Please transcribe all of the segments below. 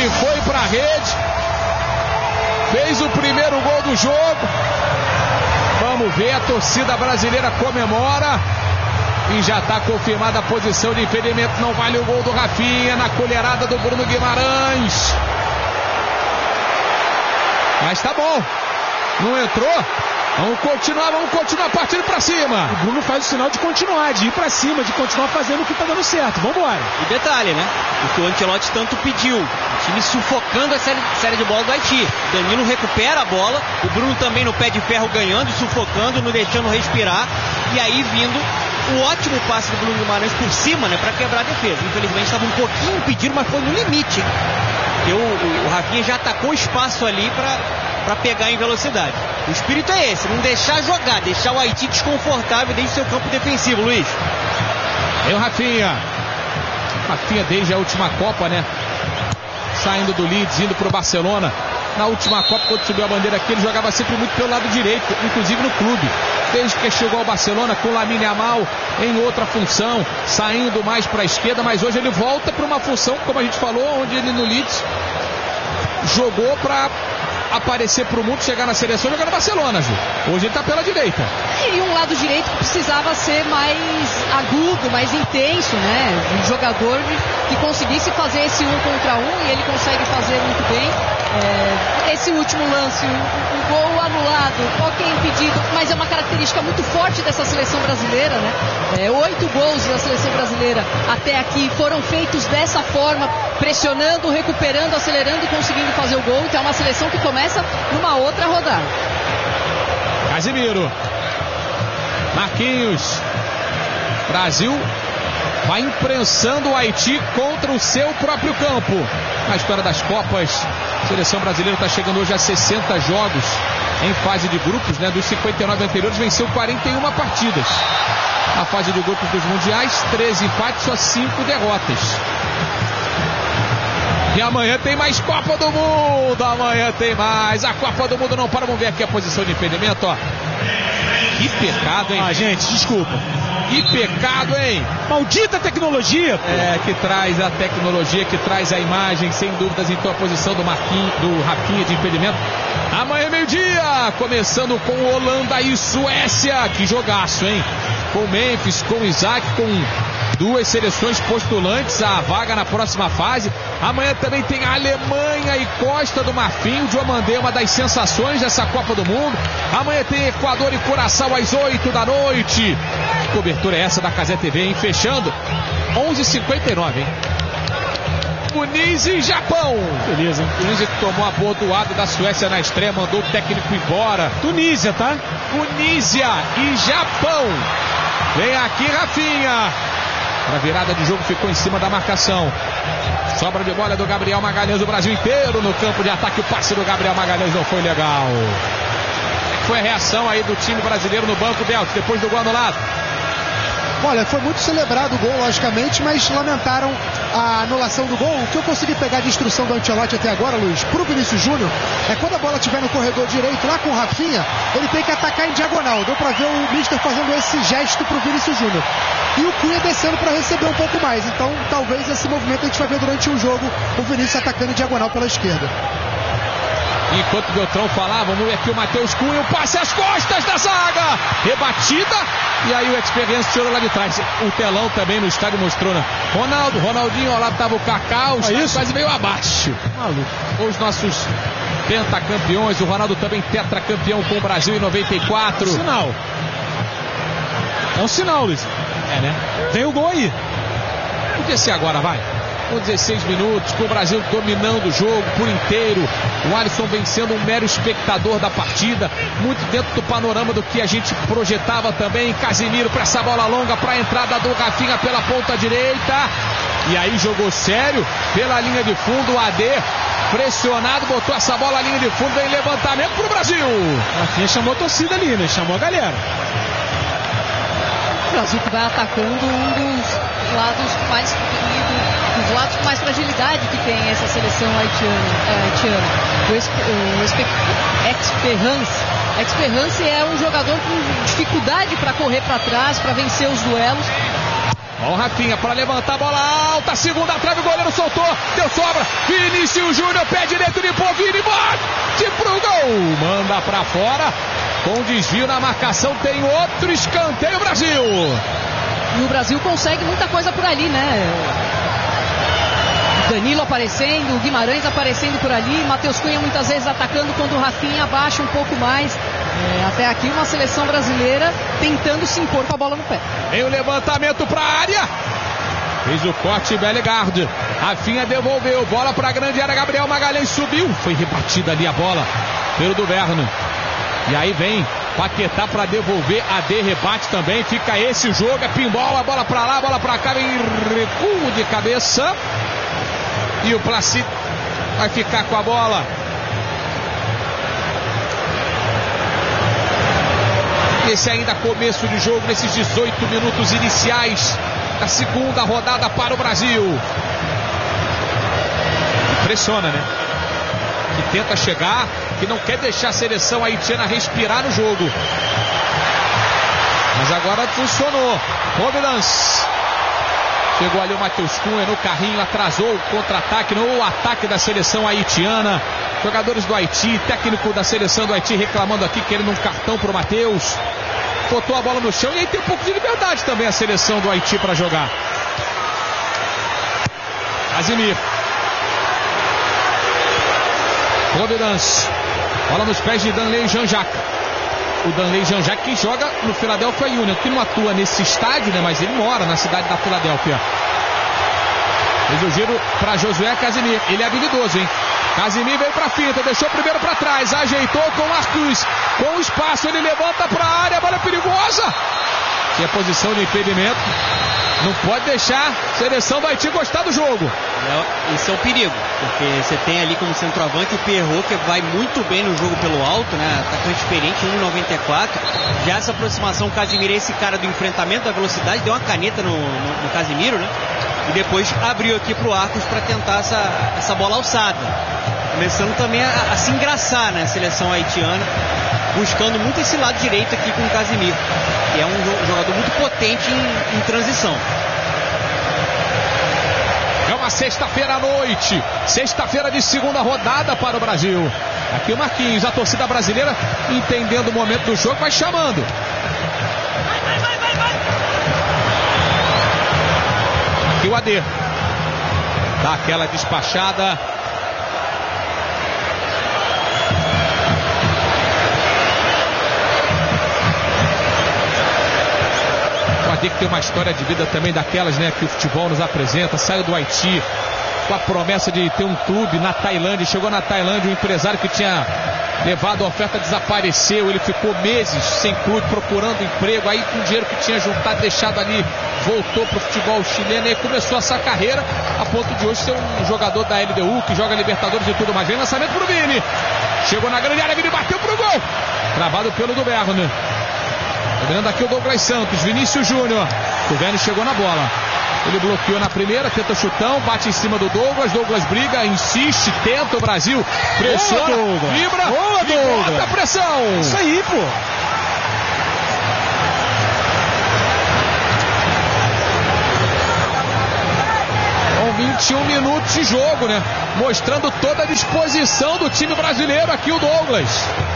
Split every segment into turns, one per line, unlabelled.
e foi pra rede. Fez o primeiro gol do jogo. Vamos ver, a torcida brasileira comemora. E já está confirmada a posição de impedimento. Não vale o gol do Rafinha na colherada do Bruno Guimarães. Mas tá bom. Não entrou. Vamos continuar partindo pra cima.
O Bruno faz o sinal de continuar, de ir pra cima, de continuar fazendo o que tá dando certo. Vambora.
E detalhe, né? O que o Ancelotti tanto pediu. O time sufocando a série de bola do Haiti. Danilo recupera a bola. O Bruno também no pé de ferro ganhando, sufocando, não deixando respirar. E aí vindo o ótimo passe do Bruno Guimarães por cima, né? Pra quebrar a defesa. Infelizmente estava um pouquinho impedido, mas foi no limite. O Rafinha já atacou espaço ali pra pegar em velocidade. O espírito é esse, não deixar jogar, deixar o Haiti desconfortável desde seu campo defensivo, Luiz.
É o Rafinha. Rafinha desde a última Copa, né? Saindo do Leeds, indo pro Barcelona. Na última Copa, quando subiu a bandeira aqui, ele jogava sempre muito pelo lado direito, inclusive no clube. Desde que chegou ao Barcelona com o Lamine Yamal em outra função, saindo mais para a esquerda, mas hoje ele volta para uma função, como a gente falou, onde ele no Leeds jogou para aparecer para o mundo, chegar na seleção e jogar no Barcelona, Ju. Hoje ele está pela direita.
E um lado direito que precisava ser mais agudo, mais intenso, né? Um jogador que conseguisse fazer esse 1 contra 1 e ele consegue fazer muito bem. Esse último lance, um gol anulado, qualquer impedido, mas é uma característica muito forte dessa seleção brasileira, né? 8 gols da seleção brasileira até aqui foram feitos dessa forma, pressionando, recuperando, acelerando e conseguindo fazer o gol. Então é uma seleção que começa numa outra rodada.
Casimiro, Marquinhos, Brasil vai imprensando o Haiti contra o seu próprio campo. Na história das Copas, a seleção brasileira está chegando hoje a 60 jogos em fase de grupos, né? Dos 59 anteriores, venceu 41 partidas. Na fase de grupos dos mundiais, 13 empates, só 5 derrotas. E amanhã tem mais Copa do Mundo. Amanhã tem mais. A Copa do Mundo não para. Vamos ver aqui a posição de impedimento, ó. Que pecado, hein?
Gente, desculpa.
Que pecado, hein?
Maldita tecnologia, pô.
Que traz a tecnologia, que traz a imagem, sem dúvidas. Então a posição do Rafinha de impedimento. Amanhã meio-dia, começando com Holanda e Suécia. Que jogaço, hein? Com Memphis, com Isaac, com duas seleções postulantes à vaga na próxima fase. Amanhã também tem a Alemanha e Costa do Marfim. O Diomandé, uma das sensações dessa Copa do Mundo. Amanhã tem Equador e Curaçao às 8 da noite. Que cobertura é essa da Cazé TV, hein? Fechando 11h59, hein? Tunísia e Japão.
Beleza, hein?
Tunísia que tomou a bordoada da Suécia na estreia, mandou o técnico embora.
Tunísia, tá?
Tunísia e Japão. Vem aqui, Rafinha. A virada de jogo ficou em cima da marcação. Sobra de bola do Gabriel Magalhães, o Brasil inteiro no campo de ataque. O passe do Gabriel Magalhães não foi legal. Foi a reação aí do time brasileiro no banco, Belt, depois do gol anulado.
Olha, foi muito celebrado o gol, logicamente, mas lamentaram a anulação do gol. O que eu consegui pegar de instrução do Ancelotti até agora, Luiz, pro Vinícius Júnior, é quando a bola estiver no corredor direito, lá com o Rafinha, ele tem que atacar em diagonal. Deu pra ver o Mister fazendo esse gesto pro Vinícius Júnior. E o Cunha descendo para receber um pouco mais. Então, talvez esse movimento a gente vai ver durante o jogo, o Vinícius atacando em diagonal pela esquerda.
Enquanto o Beltrão falava, vamos ver aqui o Matheus Cunha, o passe às costas da zaga, rebatida, e aí o Experience tirou lá de trás. O telão também no estádio mostrou, né? Ronaldinho, ó, lá tava o Kaká, o estádio quase meio abaixo. Maluco. Os nossos pentacampeões, o Ronaldo também tetracampeão com o Brasil em 94.
Sinal. É um sinal, Luiz.
Né?
Tem o gol aí.
Podia ser agora, vai. Com 16 minutos, com o Brasil dominando o jogo por inteiro. O Alisson vem sendo um mero espectador da partida, muito dentro do panorama do que a gente projetava também. Casimiro para essa bola longa, para a entrada do Rafinha pela ponta direita. E aí jogou sério pela linha de fundo. O AD pressionado, botou essa bola na linha de fundo, em levantamento pro Brasil.
Rafinha chamou a torcida ali, né? Chamou a galera.
O Brasil que vai atacando um dos lados mais dos lados com mais fragilidade que tem essa seleção haitiana. O Experience é um jogador com dificuldade para correr para trás, para vencer os duelos.
Ó o Rafinha para levantar a bola alta, segunda trave, o goleiro soltou, deu sobra, Vinícius Júnior, pé direito, limpou, Vini, bate pro gol, manda pra fora, com desvio na marcação, tem outro escanteio, Brasil.
E o Brasil consegue muita coisa por ali, né? Danilo aparecendo, o Guimarães aparecendo por ali, Matheus Cunha muitas vezes atacando quando o Rafinha abaixa um pouco mais. Até aqui uma seleção brasileira tentando se impor com a bola no pé.
Tem o levantamento para a área. Fez o corte Bellegarde. Rafinha devolveu, bola para a grande área, Gabriel Magalhães subiu. Foi rebatida ali a bola pelo Duverno. E aí vem Paquetá para devolver, AD rebate também, fica esse jogo, é pinball, a bola para lá, bola para cá, vem recuo de cabeça. E o Placide vai ficar com a bola. Esse ainda começo de jogo, nesses 18 minutos iniciais da segunda rodada para o Brasil. Impressiona, né? Que tenta chegar, que não quer deixar a seleção haitiana respirar no jogo. Mas agora funcionou. Providence. Chegou ali o Matheus Cunha no carrinho, atrasou o contra-ataque, no ataque da seleção haitiana. Jogadores do Haiti, técnico da seleção do Haiti reclamando aqui, querendo um cartão pro Matheus. Botou a bola no chão e aí tem um pouco de liberdade também a seleção do Haiti para jogar. Casimir. Providence. Bola nos pés de Danley Jean-Jacques. O Danley Jean-Jacques que joga no Philadelphia Union, que não atua nesse estádio, né? Mas ele mora na cidade da Filadélfia. Fez o giro para Josué Casimir. Ele é habilidoso, hein? Casimir veio para a finta, deixou primeiro para trás, ajeitou com o Arthus. Com o espaço ele levanta para a área, a bola é perigosa. Tinha posição de impedimento. Não pode deixar a seleção do Haiti gostar do jogo.
Esse é o perigo, porque você tem ali como centroavante o Pierrot, que vai muito bem no jogo pelo alto, né? Atacante experiente, 1,94. Já essa aproximação, o Casimiro é esse cara do enfrentamento da velocidade, deu uma caneta no Casimiro, né? E depois abriu aqui pro Arcos para tentar essa bola alçada. Começando também a se engraçar, né? A seleção haitiana, buscando muito esse lado direito aqui com o Casimiro, que é um jogador muito potente em transição.
É uma sexta-feira à noite, sexta-feira de segunda rodada para o Brasil. Aqui o Marquinhos, a torcida brasileira, entendendo o momento do jogo, vai chamando. Aqui o AD. Dá aquela despachada. Que tem uma história de vida também daquelas, né, que o futebol nos apresenta. Saiu do Haiti com a promessa de ter um clube na Tailândia, chegou na Tailândia, um empresário que tinha levado a oferta desapareceu, ele ficou meses sem clube, procurando emprego, aí com o dinheiro que tinha juntado, deixado ali, voltou pro futebol chileno e começou essa carreira, a ponto de hoje ser um jogador da LDU, que joga Libertadores e tudo mais. Vem lançamento pro Vini, chegou na grande área, Vini bateu pro gol, travado pelo Duverno. Lembrando aqui o Douglas Santos, Vinícius Júnior. O Duverno chegou na bola. Ele bloqueou na primeira, tenta o chutão, bate em cima do Douglas. Douglas briga, insiste, tenta o Brasil. Pressiona, vibra e bota a pressão.
Isso aí, pô.
Com 21 minutos de jogo, né? Mostrando toda a disposição do time brasileiro aqui o Douglas.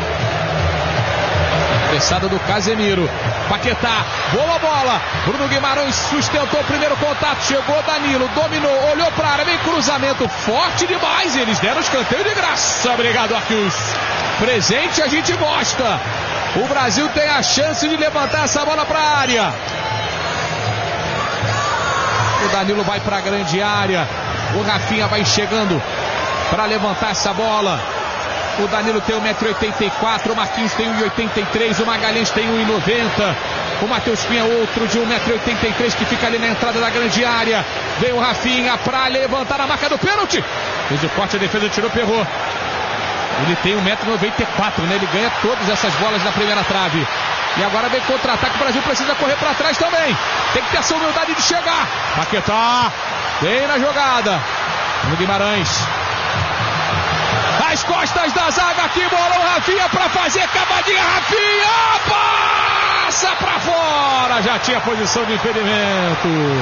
Pressada do Casemiro. Paquetá, boa bola. Bruno Guimarães sustentou o primeiro contato. Chegou Danilo, dominou, olhou para a área. Vem cruzamento forte demais. Eles deram escanteio de graça. Obrigado, Arthus. Presente a gente gosta. O Brasil tem a chance de levantar essa bola para a área. O Danilo vai para a grande área. O Rafinha vai chegando para levantar essa bola. O Danilo tem 1,84m, o Marquinhos tem 1,83m, o Magalhães tem 1,90m. O Matheus Cunha, outro de 1,83m, que fica ali na entrada da grande área. Vem o Rafinha para levantar a marca do pênalti. Fez o corte, a defesa tirou, Pierrot. Ele tem 1,94m, né? Ele ganha todas essas bolas na primeira trave. E agora vem contra-ataque, o Brasil precisa correr para trás também. Tem que ter essa humildade de chegar. Paquetá, vem na jogada. O Guimarães. As costas da zaga aqui, bola o Rafinha para fazer cavadinha, Rafinha, passa pra fora, já tinha posição de impedimento.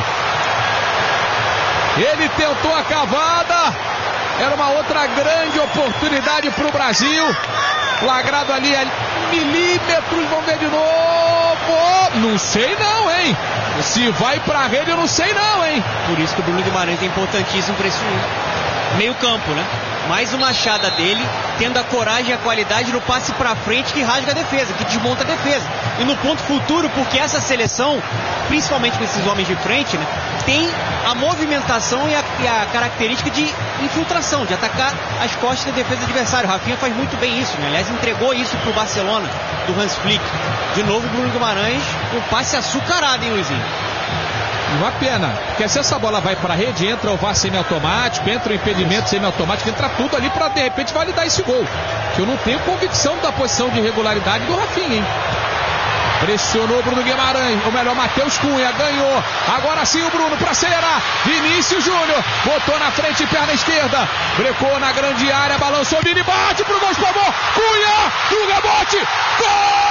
Ele tentou a cavada, era uma outra grande oportunidade pro Brasil. Flagrado ali a milímetros, vamos ver de novo. Não sei não, hein? Se vai pra rede, eu não sei não, hein?
Por isso que o Bruno Guimarães é importantíssimo para esse meio campo, né? Mais uma achada dele, tendo a coragem e a qualidade no passe pra frente que rasga a defesa, que desmonta a defesa. E no ponto futuro, porque essa seleção, principalmente com esses homens de frente, né, tem a movimentação e a característica de infiltração, de atacar as costas da defesa adversária. O Rafinha faz muito bem isso, né? Aliás, entregou isso pro Barcelona, do Hans Flick. De novo, o Bruno Guimarães, um passe açucarado, hein, Luizinho?
Uma pena, porque se essa bola vai para a rede, entra o VAR semiautomático, entra o impedimento semiautomático, entra tudo ali para de repente validar esse gol. Que eu não tenho convicção da posição de irregularidade do Rafinha, hein? Pressionou o Bruno Guimarães, ou melhor, Matheus Cunha, ganhou. Agora sim o Bruno para acelerar. Vinícius Júnior, botou na frente, perna esquerda. Brecou na grande área, balançou, Vini, bate pro gol, por favor. Cunha, do rebote, gol!